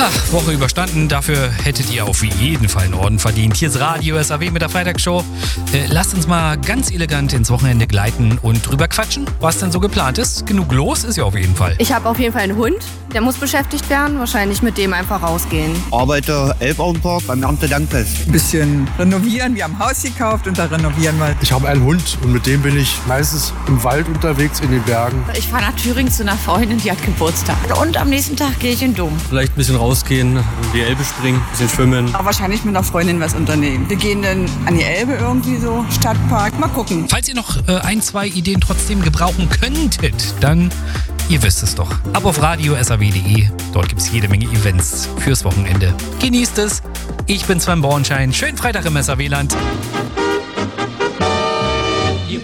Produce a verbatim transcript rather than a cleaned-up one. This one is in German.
Ach, Woche überstanden. Dafür hättet ihr auf jeden Fall einen Orden verdient. Hier ist Radio S A W mit der Freitagsshow. Äh, lasst uns mal ganz elegant ins Wochenende gleiten und drüber quatschen, was denn so geplant ist. Genug los ist ja auf jeden Fall. Ich habe auf jeden Fall einen Hund, der muss beschäftigt werden. Wahrscheinlich mit dem einfach rausgehen. Arbeite Elbauenpark beim Erntedankfest. Ein bisschen renovieren. Wir haben ein Haus gekauft und da renovieren wir. Ich habe einen Hund und mit dem bin ich meistens im Wald unterwegs, in den Bergen. Ich fahre nach Thüringen zu einer Freundin, die hat Geburtstag. Und am nächsten Tag gehe ich in den Dom. Vielleicht ein bisschen rausgehen, in die Elbe springen, ein bisschen schwimmen. Aber wahrscheinlich mit einer Freundin was unternehmen. Wir gehen dann an die Elbe irgendwie so, Stadtpark, mal gucken. Falls ihr noch äh, ein, zwei Ideen trotzdem gebrauchen könntet, dann, ihr wisst es doch, ab auf radio s a w punkt de. Dort gibt es jede Menge Events fürs Wochenende. Genießt es. Ich bin Sven Bornschein. Schönen Freitag im S A W-Land.